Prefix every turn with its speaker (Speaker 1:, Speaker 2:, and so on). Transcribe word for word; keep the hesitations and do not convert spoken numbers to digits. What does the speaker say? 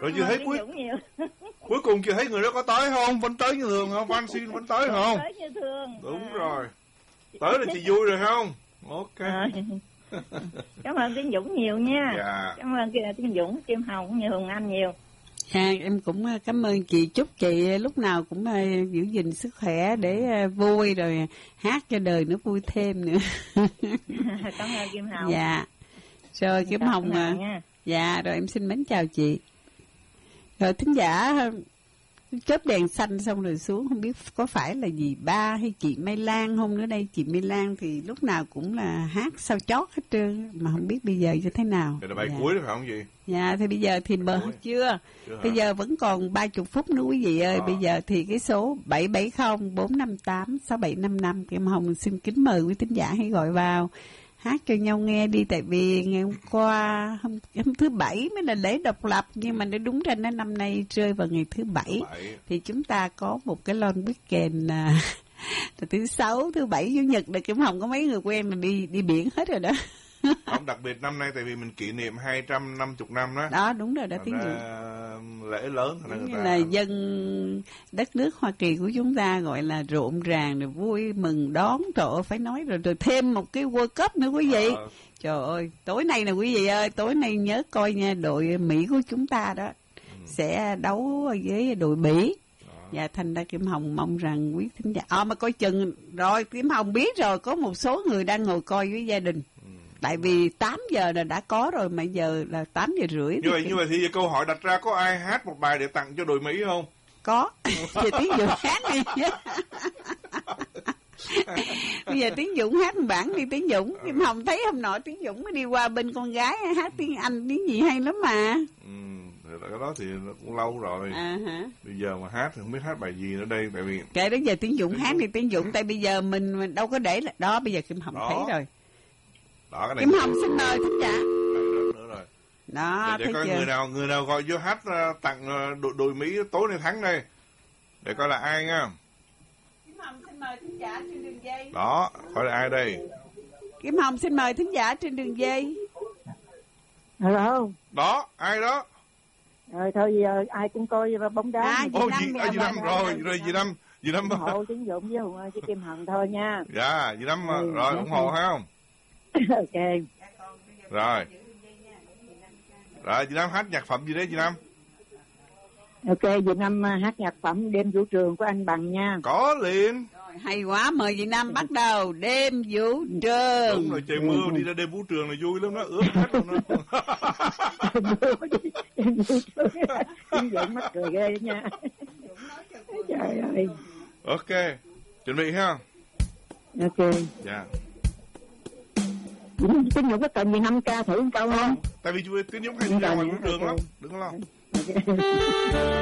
Speaker 1: Rồi chưa thấy cuối cuối cùng chưa thấy người đó có tới không? Vẫn tới như thường không? Van xin vẫn tới không?
Speaker 2: Tới như thường.
Speaker 1: Đúng à. Rồi. Tới là chị vui rồi không? Ok. À.
Speaker 2: Cảm ơn Tiến Dũng nhiều nha.
Speaker 1: Dạ.
Speaker 2: Cảm ơn Tiến Dũng, Kim Hồng, như Hùng Anh nhiều.
Speaker 3: À, em cũng cảm ơn chị, chúc chị lúc nào cũng giữ gìn sức khỏe để vui, rồi hát cho đời nó vui thêm nữa.
Speaker 2: Cảm ơn Kim Hồng.
Speaker 3: Dạ. Rồi Kim Hồng à. Dạ, rồi em xin mến chào chị. Rồi thính giả chớp đèn xanh xong rồi xuống, không biết có phải là dì Ba hay chị Mai Lan không nữa đây. Chị Mai Lan thì lúc nào cũng là hát sao chót hết trơn, mà không biết bây giờ như thế nào.
Speaker 1: Đây là bài dạ. cuối đó phải không chị?
Speaker 3: Dạ, thì bây giờ thì bờ chưa, chưa bây giờ vẫn còn ba mươi phút nữa quý vị ơi. À. Bây giờ thì cái số bảy bảy không bốn năm tám sáu bảy năm năm Kim Hồng xin kính mời quý thính giả hãy gọi vào hát cho nhau nghe đi. Tại vì ngày hôm qua hôm, hôm thứ bảy mới là lễ độc lập, nhưng mà nó đúng ra nó năm nay rơi vào ngày thứ bảy, bảy. Thì chúng ta có một cái long weekend à, thứ sáu, thứ bảy, chủ nhật là Kim Hồng có mấy người quen là đi đi biển hết rồi đó.
Speaker 1: Không, đặc biệt năm nay tại vì mình kỷ niệm hai trăm năm mươi năm đó.
Speaker 3: Đó đúng rồi đó, Tiến Dũng.
Speaker 1: Lễ lớn
Speaker 3: là, là dân đất nước Hoa Kỳ của chúng ta gọi là rộn ràng rồi vui mừng đón, trời ơi phải nói rồi, rồi thêm một cái World Cup nữa quý vị. À. Trời ơi, tối nay nè quý vị ơi, tối nay nhớ coi nha, đội Mỹ của chúng ta đó ừ. sẽ đấu với đội Bỉ. Dạ, thành ra Kim Hồng mong rằng quý thính giả à, mà coi chừng rồi, Kim Hồng biết rồi, có một số người đang ngồi coi với gia đình. Ừ. Tại vì tám giờ là đã có rồi, mà giờ là tám giờ rưỡi.
Speaker 1: Như vậy, như vậy thì câu hỏi đặt ra, có ai hát một bài để tặng cho đội Mỹ không?
Speaker 3: Có. Giờ Tiến Dũng hát đi. Bây giờ Tiến Dũng hát một bản đi Tiến Dũng. Kim Hồng thấy hôm nọ Tiến Dũng mới đi qua bên con gái hát tiếng Anh, tiếng gì hay lắm mà.
Speaker 1: Ừ, cái đó thì nó cũng lâu rồi. À hả? Bây giờ mà hát thì không biết hát bài gì nữa đây, tại vì
Speaker 3: kệ đến giờ Tiến Dũng Tiến hát Dũng. Thì Tiến Dũng, tại bây giờ mình, mình đâu có để là đó, bây giờ Kim Hồng đó. Thấy rồi. Đó, cái này Kim Hồng xin mời thính giả.
Speaker 1: Nữa rồi.
Speaker 3: Đó,
Speaker 1: để, để coi chưa? người nào người nào gọi vô hát uh, tặng uh, đội, đội Mỹ tối nay thắng đây. Để coi là ai nha.
Speaker 3: Kim Hồng xin mời thính giả trên đường dây.
Speaker 1: Đó, coi là ai đây.
Speaker 3: Kim Hồng xin mời thính giả trên đường dây.
Speaker 4: Hello.
Speaker 1: Đó, ai đó?
Speaker 4: Rồi thôi giờ ai cũng coi bóng đá.
Speaker 3: À,
Speaker 1: Ô, dì Năm, dì Năm rồi, rồi dì Năm, dì Năm
Speaker 4: ủng hộ Tiến Dũng với Hùng với Kim Hồng thôi nha.
Speaker 1: Dạ, dì Năm ừ, rồi ủng hộ phải không?
Speaker 4: Ok.
Speaker 1: Rồi. Rồi, dì Năm hát nhạc phẩm gì đấy dì Năm?
Speaker 4: Ok, dì Năm hát nhạc phẩm Đêm Vũ Trường của anh Bằng nha.
Speaker 1: Có liền.
Speaker 3: Rồi, hay quá, mời dì Năm bắt đầu Đêm Vũ Trường.
Speaker 1: Đúng rồi, trời mưa ừ. đi ra đêm vũ trường là vui lắm đó, ướt hết luôn đó.
Speaker 4: Đêm Vũ Trường, Tiến Dũng mắc cười ghê nha. Trời ơi.
Speaker 1: Ok, chuẩn bị ha.
Speaker 4: Ok.
Speaker 1: Dạ.
Speaker 4: Tiến Dũng có cần gì năm ca thử một câu không?
Speaker 1: Tại vì Tiến Dũng hay đi ra ngoài vũ trường lắm, đừng có lo.